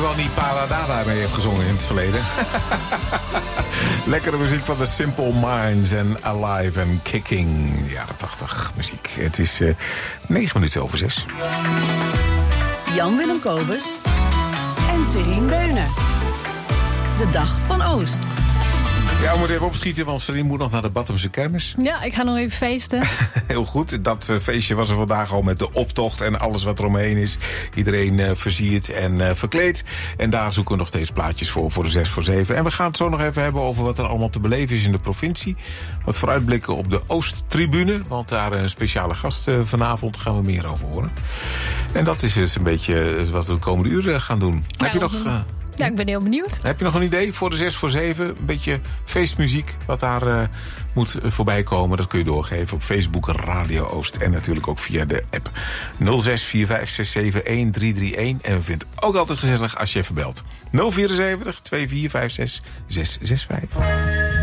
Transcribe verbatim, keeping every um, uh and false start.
geval niet Paradada mee heeft gezongen in het verleden. Lekkere muziek van The Simple Minds en Alive and Kicking. De jaren tachtig muziek. Het is uh, negen minuten over zes. Jan-Willem Kobus en Serien Beuner. De Dag van Oost. Ja, we moeten even opschieten, want Serien moet nog naar de Battemse kermis. Ja, ik ga nog even feesten. Heel goed. Dat uh, feestje was er vandaag al met de optocht en alles wat er omheen is. Iedereen uh, versierd en uh, verkleed. En daar zoeken we nog steeds plaatjes voor, voor de zes voor zeven. En we gaan het zo nog even hebben over wat er allemaal te beleven is in de provincie. Wat vooruitblikken op de Oosttribune. Want daar een speciale gast uh, vanavond gaan we meer over horen. En dat is dus een beetje wat we de komende uren gaan doen. Ja, Heb je nog... Uh, Ja, ik ben heel benieuwd. Heb je nog een idee voor de zes voor zeven? Een beetje feestmuziek wat daar uh, moet uh, voorbij komen. Dat kun je doorgeven op Facebook Radio Oost. En natuurlijk ook via de app nul zes vier vijf zes zeven een drie drie een. En we vinden het ook altijd gezellig als je even belt. nul zeven vier twee vier vijf zes zes zes vijf.